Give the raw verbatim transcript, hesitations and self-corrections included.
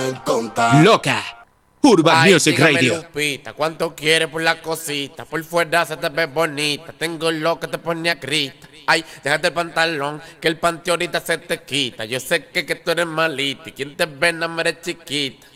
mal contar. Loca. Urban Ay, Music dígame, Radio. Lupita, ¿cuánto quieres por la cosita? Por fuera se te ve bonita. Tengo lo que te pone a grita. Ay, déjate el pantalón, que el panty ahorita se te quita. Yo sé que, que tú eres malita y quien te ve no eres chiquita.